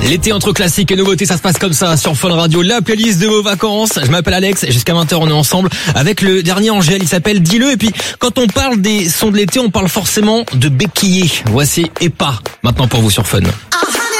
L'été entre classiques et nouveautés, ça se passe comme ça sur Fun Radio, la playlist de vos vacances. Je m'appelle Alex, jusqu'à 20h on est ensemble avec le dernier Angèle, il s'appelle Dis-le. Et puis quand on parle des sons de l'été, on parle forcément de béquillés. Voici Epa, maintenant pour vous sur Fun.